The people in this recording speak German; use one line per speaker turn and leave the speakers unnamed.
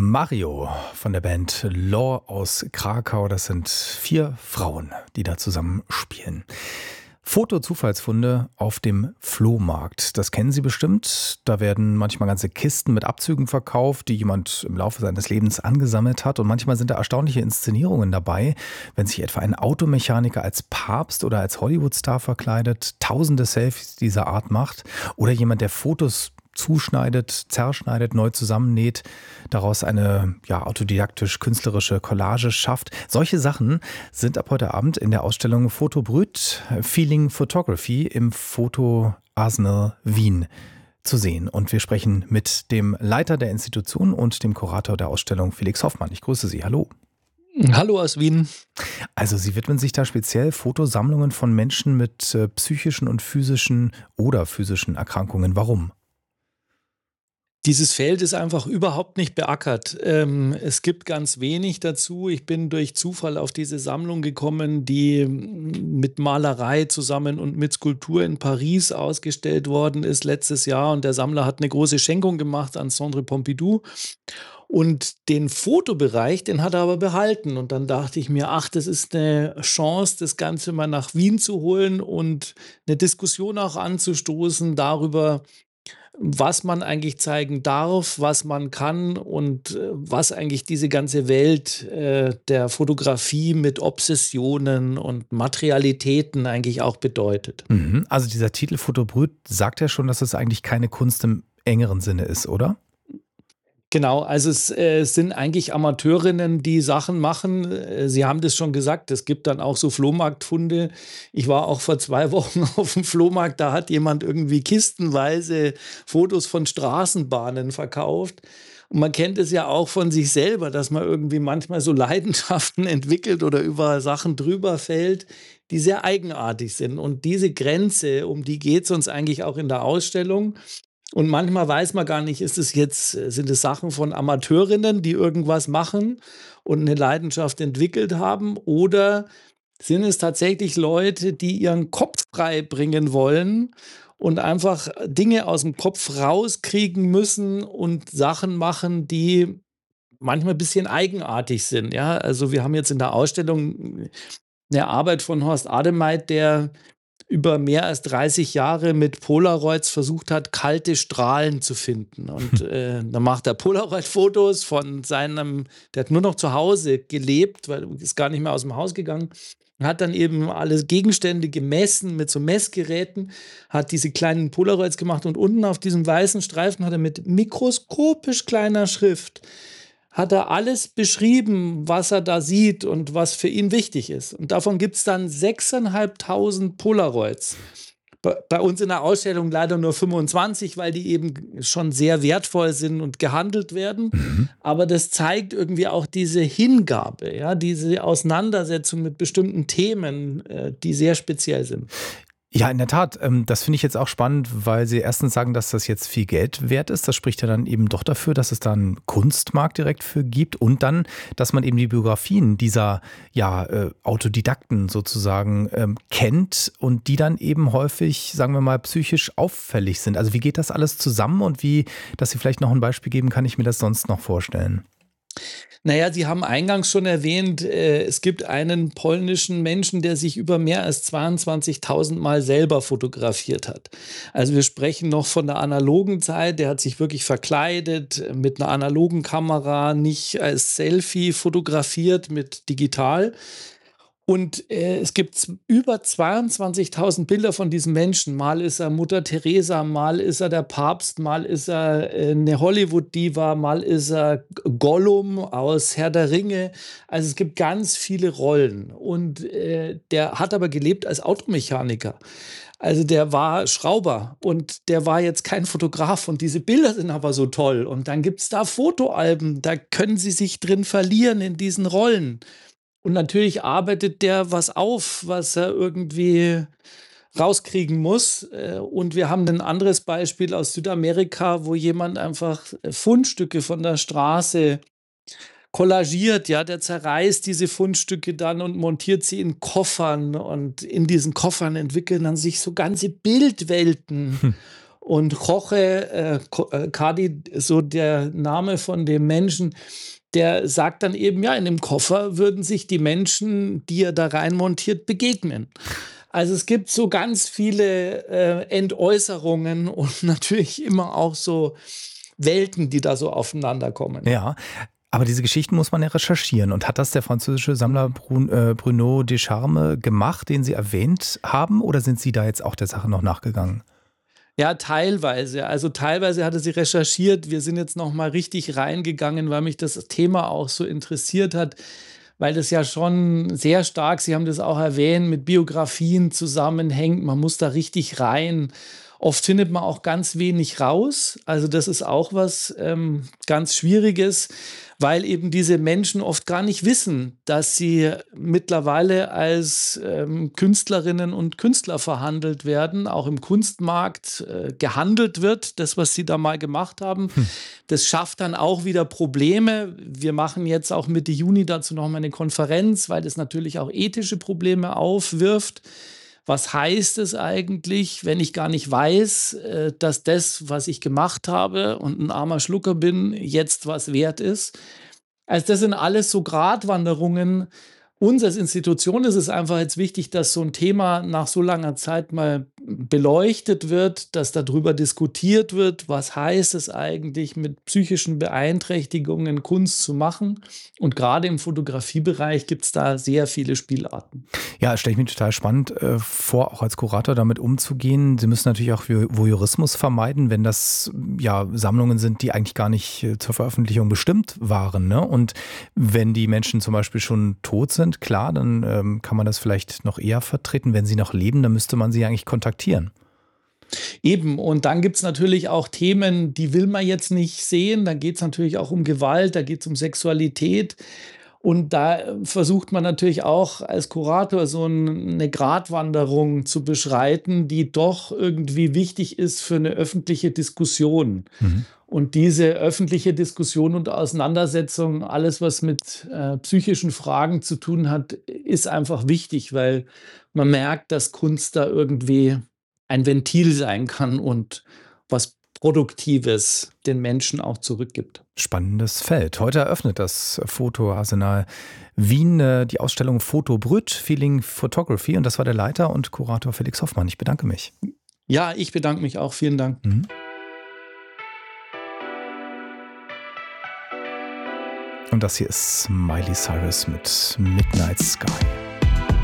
Mario von der Band Law aus Krakau. Das sind 4 Frauen, die da zusammen spielen. Foto-Zufallsfunde auf dem Flohmarkt. Das kennen Sie bestimmt. Da werden manchmal ganze Kisten mit Abzügen verkauft, die jemand im Laufe seines Lebens angesammelt hat. Und manchmal sind da erstaunliche Inszenierungen dabei, wenn sich etwa ein Automechaniker als Papst oder als Hollywood-Star verkleidet, tausende Selfies dieser Art macht. Oder jemand, der Fotos zuschneidet, zerschneidet, neu zusammennäht, daraus eine autodidaktisch-künstlerische Collage schafft. Solche Sachen sind ab heute Abend in der Ausstellung Foto Brut Feeling Photography im Foto Arsenal Wien zu sehen. Und wir sprechen mit dem Leiter der Institution und dem Kurator der Ausstellung, Felix Hoffmann. Ich grüße Sie. Hallo.
Hallo aus Wien.
Also Sie widmen sich da speziell Fotosammlungen von Menschen mit psychischen und physischen Erkrankungen. Warum?
Dieses Feld ist einfach überhaupt nicht beackert. Es gibt ganz wenig dazu. Ich bin durch Zufall auf diese Sammlung gekommen, die mit Malerei zusammen und mit Skulptur in Paris ausgestellt worden ist letztes Jahr. Und der Sammler hat eine große Schenkung gemacht an Centre Pompidou. Und den Fotobereich, den hat er aber behalten. Und dann dachte ich mir, das ist eine Chance, das Ganze mal nach Wien zu holen und eine Diskussion auch anzustoßen darüber, was man eigentlich zeigen darf, was man kann und was eigentlich diese ganze Welt der Fotografie mit Obsessionen und Materialitäten eigentlich auch bedeutet.
Also dieser Titel Foto Brut sagt ja schon, dass es eigentlich keine Kunst im engeren Sinne ist, oder?
Genau, also es sind eigentlich Amateurinnen, die Sachen machen. Sie haben das schon gesagt, es gibt dann auch so Flohmarktfunde. Ich war auch vor 2 Wochen auf dem Flohmarkt, da hat jemand irgendwie kistenweise Fotos von Straßenbahnen verkauft. Und man kennt es ja auch von sich selber, dass man irgendwie manchmal so Leidenschaften entwickelt oder über Sachen drüber fällt, die sehr eigenartig sind. Und diese Grenze, um die geht es uns eigentlich auch in der Ausstellung. Und manchmal weiß man gar nicht, sind es Sachen von Amateurinnen, die irgendwas machen und eine Leidenschaft entwickelt haben, oder sind es tatsächlich Leute, die ihren Kopf frei bringen wollen und einfach Dinge aus dem Kopf rauskriegen müssen und Sachen machen, die manchmal ein bisschen eigenartig sind. Ja, also wir haben jetzt in der Ausstellung eine Arbeit von Horst Ademeit, der über mehr als 30 Jahre mit Polaroids versucht hat, kalte Strahlen zu finden. Und dann macht er Polaroid-Fotos der hat nur noch zu Hause gelebt, weil er ist gar nicht mehr aus dem Haus gegangen. Hat dann eben alle Gegenstände gemessen mit so Messgeräten, hat diese kleinen Polaroids gemacht und unten auf diesem weißen Streifen hat er mit mikroskopisch kleiner Schrift hat er alles beschrieben, was er da sieht und was für ihn wichtig ist. Und davon gibt es dann 6.500 Polaroids. Bei uns in der Ausstellung leider nur 25, weil die eben schon sehr wertvoll sind und gehandelt werden. Aber das zeigt irgendwie auch diese Hingabe, ja, diese Auseinandersetzung mit bestimmten Themen, die sehr speziell sind.
Ja, in der Tat. Das finde ich jetzt auch spannend, weil Sie erstens sagen, dass das jetzt viel Geld wert ist. Das spricht ja dann eben doch dafür, dass es da einen Kunstmarkt direkt für gibt und dann, dass man eben die Biografien dieser Autodidakten sozusagen kennt und die dann eben häufig, sagen wir mal, psychisch auffällig sind. Also wie geht das alles zusammen und dass Sie vielleicht noch ein Beispiel geben, kann ich mir das sonst noch vorstellen?
Naja, Sie haben eingangs schon erwähnt, es gibt einen polnischen Menschen, der sich über mehr als 22.000 Mal selber fotografiert hat. Also wir sprechen noch von der analogen Zeit, der hat sich wirklich verkleidet mit einer analogen Kamera, nicht als Selfie fotografiert mit digital. Und es gibt über 22.000 Bilder von diesem Menschen. Mal ist er Mutter Teresa, mal ist er der Papst, mal ist er eine Hollywood-Diva, mal ist er Gollum aus Herr der Ringe. Also es gibt ganz viele Rollen. Und der hat aber gelebt als Automechaniker. Also der war Schrauber und der war jetzt kein Fotograf. Und diese Bilder sind aber so toll. Und dann gibt es da Fotoalben, da können Sie sich drin verlieren in diesen Rollen. Und natürlich arbeitet der was auf, was er irgendwie rauskriegen muss. Und wir haben ein anderes Beispiel aus Südamerika, wo jemand einfach Fundstücke von der Straße kollagiert, ja, der zerreißt diese Fundstücke dann und montiert sie in Koffern. Und in diesen Koffern entwickeln dann sich so ganze Bildwelten. Und Jorge Cardi, so der Name von dem Menschen, der sagt dann eben, ja, in dem Koffer würden sich die Menschen, die er da reinmontiert, begegnen. Also es gibt so ganz viele Entäußerungen und natürlich immer auch so Welten, die da so aufeinander kommen.
Ja, aber diese Geschichten muss man ja recherchieren. Und hat das der französische Sammler Bruno Descharmes gemacht, den Sie erwähnt haben? Oder sind Sie da jetzt auch der Sache noch nachgegangen?
Ja, teilweise. Also teilweise hatte sie recherchiert. Wir sind jetzt noch mal richtig reingegangen, weil mich das Thema auch so interessiert hat, weil das ja schon sehr stark, Sie haben das auch erwähnt, mit Biografien zusammenhängt. Man muss da richtig rein. Oft findet man auch ganz wenig raus. Also das ist auch was ganz Schwieriges, weil eben diese Menschen oft gar nicht wissen, dass sie mittlerweile als Künstlerinnen und Künstler verhandelt werden, auch im Kunstmarkt gehandelt wird, das, was sie da mal gemacht haben. Das schafft dann auch wieder Probleme. Wir machen jetzt auch Mitte Juni dazu noch mal eine Konferenz, weil das natürlich auch ethische Probleme aufwirft. Was heißt es eigentlich, wenn ich gar nicht weiß, dass das, was ich gemacht habe und ein armer Schlucker bin, jetzt was wert ist? Also das sind alles so Gratwanderungen. Uns als Institution ist es einfach jetzt wichtig, dass so ein Thema nach so langer Zeit mal beleuchtet wird, dass darüber diskutiert wird, was heißt es eigentlich, mit psychischen Beeinträchtigungen Kunst zu machen. Und gerade im Fotografiebereich gibt es da sehr viele Spielarten.
Ja, stelle ich mir total spannend vor, auch als Kurator damit umzugehen. Sie müssen natürlich auch Voyeurismus vermeiden, wenn das ja Sammlungen sind, die eigentlich gar nicht zur Veröffentlichung bestimmt waren. Ne? Und wenn die Menschen zum Beispiel schon tot sind, klar, dann kann man das vielleicht noch eher vertreten. Wenn sie noch leben, dann müsste man sie eigentlich kontaktieren.
Eben, und dann gibt es natürlich auch Themen, die will man jetzt nicht sehen. Da geht es natürlich auch um Gewalt, da geht es um Sexualität. Und da versucht man natürlich auch als Kurator so eine Gratwanderung zu beschreiten, die doch irgendwie wichtig ist für eine öffentliche Diskussion.
Mhm.
Und diese öffentliche Diskussion und Auseinandersetzung, alles, was mit psychischen Fragen zu tun hat, ist einfach wichtig, weil man merkt, dass Kunst da irgendwie ein Ventil sein kann und was Produktives den Menschen auch zurückgibt.
Spannendes Feld. Heute eröffnet das Fotoarsenal Wien die Ausstellung Foto Brut, Feeling Photography. Und das war der Leiter und Kurator Felix Hoffmann. Ich bedanke mich.
Ja, ich bedanke mich auch. Vielen Dank.
Mhm. Und das hier ist Miley Cyrus mit Midnight Sky.